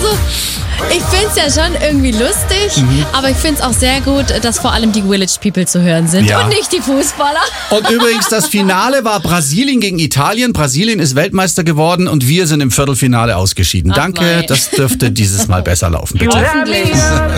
ich finde es ja schon irgendwie lustig, aber ich finde es auch sehr gut, dass vor allem die Village People zu hören sind und nicht die Fußballer. Und übrigens, das Finale war Brasilien gegen Italien. Brasilien ist Weltmeister geworden und wir sind im Viertelfinale ausgeschieden. Danke, das dürfte dieses Mal besser laufen, bitte. Hoffentlich.